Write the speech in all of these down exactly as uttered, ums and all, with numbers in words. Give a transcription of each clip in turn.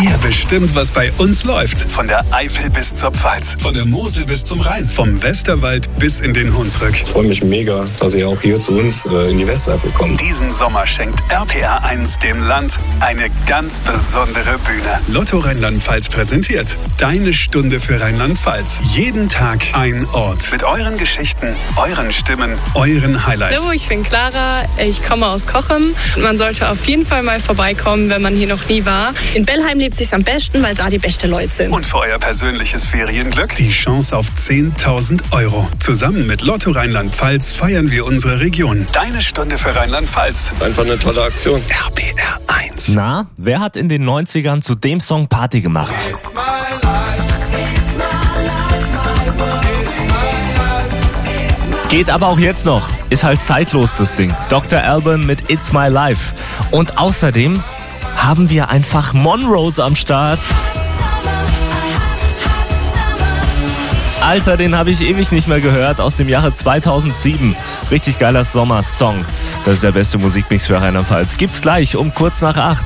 Ihr bestimmt, was bei uns läuft. Von der Eifel bis zur Pfalz, von der Mosel bis zum Rhein, vom Westerwald bis in den Hunsrück. Ich freue mich mega, dass ihr auch hier zu uns äh, in die Westeifel kommt. Diesen Sommer schenkt R P R eins dem Land eine ganz besondere Bühne. Lotto Rheinland-Pfalz präsentiert Deine Stunde für Rheinland-Pfalz. Jeden Tag ein Ort. Mit euren Geschichten, euren Stimmen, euren Highlights. Hallo, ich bin Clara, ich komme aus Cochem. Man sollte auf jeden Fall mal vorbeikommen, wenn man hier noch nie war. In Bellheim lebt sich's am besten, weil da die beste Leute sind. Und für euer persönliches Ferienglück die Chance auf zehntausend Euro. Zusammen mit Lotto Rheinland-Pfalz feiern wir unsere Region. Deine Stunde für Rheinland-Pfalz. Einfach eine tolle Aktion. R P R eins. Na, wer hat in den neunzigern zu dem Song Party gemacht? Geht aber auch jetzt noch. Ist halt zeitlos, das Ding. Doktor Alban mit It's My Life. Und außerdem haben wir einfach Monrose am Start. Alter, den habe ich ewig nicht mehr gehört, aus dem Jahre zweitausendsieben. Richtig geiler Sommersong. Das ist der beste Musikmix für Rheinland-Pfalz. Gibt's gleich um kurz nach acht.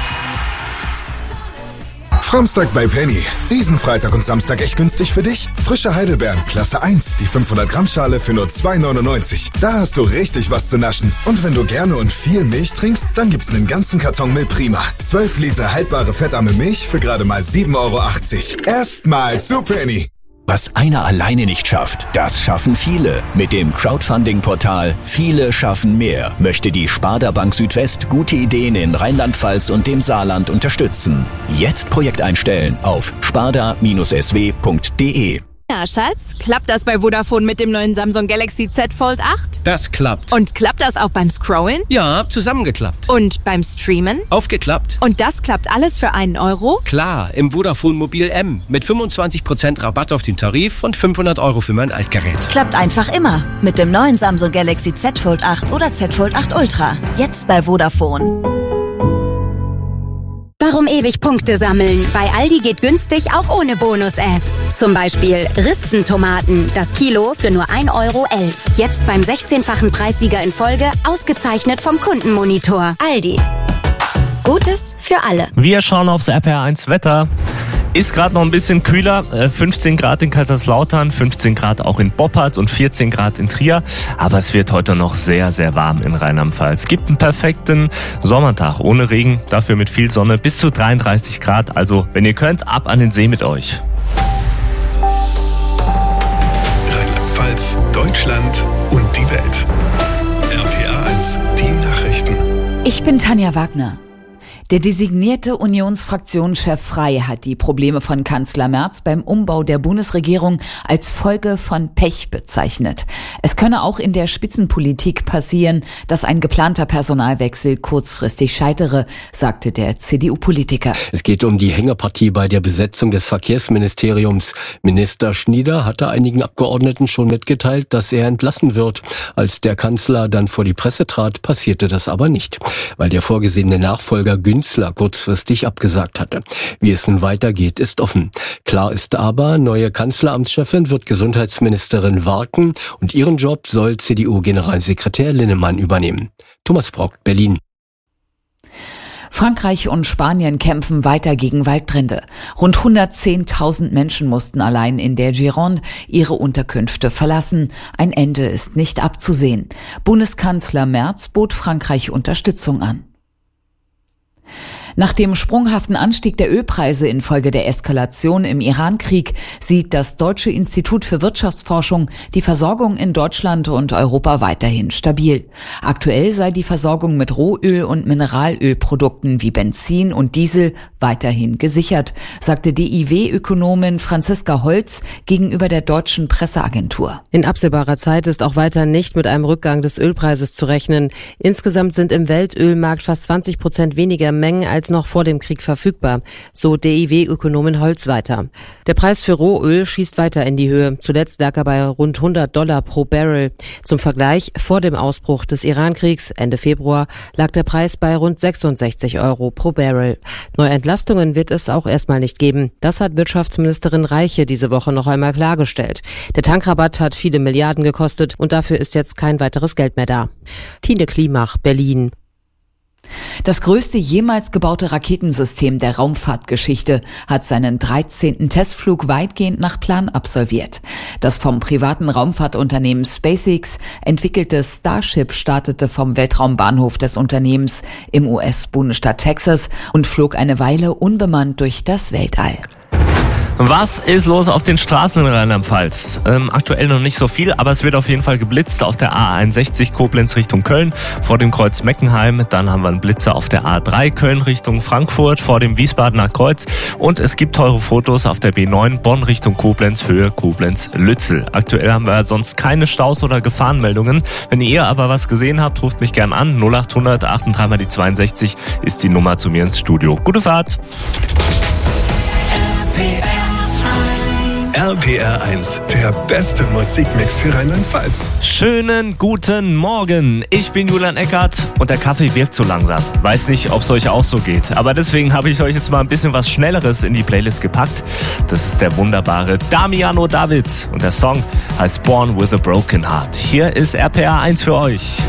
Framstag bei Penny. Diesen Freitag und Samstag echt günstig für dich? Frische Heidelbeeren, Klasse eins, die fünfhundert Gramm Schale für nur zwei neunundneunzig. Da hast du richtig was zu naschen. Und wenn du gerne und viel Milch trinkst, dann gibt's einen ganzen Karton Milprima. zwölf Liter haltbare fettarme Milch für gerade mal sieben Euro achtzig. Erstmal zu Penny. Was einer alleine nicht schafft, das schaffen viele. Mit dem Crowdfunding-Portal Viele schaffen mehr möchte die Sparda Bank Südwest gute Ideen in Rheinland-Pfalz und dem Saarland unterstützen. Jetzt Projekt einstellen auf sparda S W punkt de. Ja, Schatz, klappt das bei Vodafone mit dem neuen Samsung Galaxy Z Fold acht? Das klappt. Und klappt das auch beim Scrollen? Ja, zusammengeklappt. Und beim Streamen? Aufgeklappt. Und das klappt alles für einen Euro? Klar, im Vodafone Mobil M mit fünfundzwanzig Prozent Rabatt auf den Tarif und fünfhundert Euro für mein Altgerät. Klappt einfach immer mit dem neuen Samsung Galaxy Z Fold acht oder Z Fold acht Ultra. Jetzt bei Vodafone. Warum ewig Punkte sammeln? Bei Aldi geht günstig auch ohne Bonus-App. Zum Beispiel Rispentomaten, das Kilo für nur ein Euro elf. Jetzt beim sechzehnfachen Preissieger in Folge, ausgezeichnet vom Kundenmonitor. Aldi. Gutes für alle. Wir schauen aufs R P R eins Wetter. Ist gerade noch ein bisschen kühler, fünfzehn Grad in Kaiserslautern, fünfzehn Grad auch in Boppard und vierzehn Grad in Trier. Aber es wird heute noch sehr, sehr warm in Rheinland-Pfalz. Gibt einen perfekten Sommertag ohne Regen, dafür mit viel Sonne, bis zu dreiunddreißig Grad. Also, wenn ihr könnt, ab an den See mit euch. Rheinland-Pfalz, Deutschland und die Welt. R P R eins, die Nachrichten. Ich bin Tanja Wagner. Der designierte Unionsfraktionschef Frey hat die Probleme von Kanzler Merz beim Umbau der Bundesregierung als Folge von Pech bezeichnet. Es könne auch in der Spitzenpolitik passieren, dass ein geplanter Personalwechsel kurzfristig scheitere, sagte der C D U-Politiker. Es geht um die Hängepartie bei der Besetzung des Verkehrsministeriums. Minister Schnieder hatte einigen Abgeordneten schon mitgeteilt, dass er entlassen wird. Als der Kanzler dann vor die Presse trat, passierte das aber nicht, weil der vorgesehene Nachfolger Günzler kurzfristig abgesagt hatte. Wie es nun weitergeht, ist offen. Klar ist aber, neue Kanzleramtschefin wird Gesundheitsministerin Warken und ihren Job soll C D U-Generalsekretär Linnemann übernehmen. Thomas Brock, Berlin. Frankreich und Spanien kämpfen weiter gegen Waldbrände. Rund hundertzehntausend Menschen mussten allein in der Gironde ihre Unterkünfte verlassen. Ein Ende ist nicht abzusehen. Bundeskanzler Merz bot Frankreich Unterstützung an. Nach dem sprunghaften Anstieg der Ölpreise infolge der Eskalation im Iran-Krieg sieht das Deutsche Institut für Wirtschaftsforschung die Versorgung in Deutschland und Europa weiterhin stabil. Aktuell sei die Versorgung mit Rohöl- und Mineralölprodukten wie Benzin und Diesel weiterhin gesichert, sagte D I W-Ökonomin Franziska Holz gegenüber der deutschen Presseagentur. In absehbarer Zeit ist auch weiter nicht mit einem Rückgang des Ölpreises zu rechnen. Insgesamt sind im Weltölmarkt fast zwanzig Prozent weniger Mengen als noch vor dem Krieg verfügbar, so D I W-Ökonomin Holz weiter. Der Preis für Rohöl schießt weiter in die Höhe. Zuletzt lag er bei rund hundert Dollar pro Barrel. Zum Vergleich, vor dem Ausbruch des Iran-Kriegs Ende Februar lag der Preis bei rund sechsundsechzig Euro pro Barrel. Neue Entlastungen wird es auch erstmal nicht geben. Das hat Wirtschaftsministerin Reiche diese Woche noch einmal klargestellt. Der Tankrabatt hat viele Milliarden gekostet und dafür ist jetzt kein weiteres Geld mehr da. Tine Klimach, Berlin. Das größte jemals gebaute Raketensystem der Raumfahrtgeschichte hat seinen dreizehnten Testflug weitgehend nach Plan absolviert. Das vom privaten Raumfahrtunternehmen SpaceX entwickelte Starship startete vom Weltraumbahnhof des Unternehmens im U S-Bundesstaat Texas und flog eine Weile unbemannt durch das Weltall. Was ist los auf den Straßen in Rheinland-Pfalz? Ähm, aktuell noch nicht so viel, aber es wird auf jeden Fall geblitzt auf der A einundsechzig Koblenz Richtung Köln vor dem Kreuz Meckenheim. Dann haben wir einen Blitzer auf der A drei Köln Richtung Frankfurt vor dem Wiesbadener Kreuz. Und es gibt teure Fotos auf der B neun Bonn Richtung Koblenz, Höhe Koblenz-Lützel. Aktuell haben wir sonst keine Staus oder Gefahrenmeldungen. Wenn ihr aber was gesehen habt, ruft mich gern an. null acht hundert achtunddreißig mal die zweiundsechzig ist die Nummer zu mir ins Studio. Gute Fahrt! R P R eins, der beste Musikmix für Rheinland-Pfalz. Schönen guten Morgen. Ich bin Julian Eckert und der Kaffee wirkt so langsam. Weiß nicht, ob es euch auch so geht. Aber deswegen habe ich euch jetzt mal ein bisschen was Schnelleres in die Playlist gepackt. Das ist der wunderbare Damiano David. Und der Song heißt Born with a Broken Heart. Hier ist R P R eins für euch.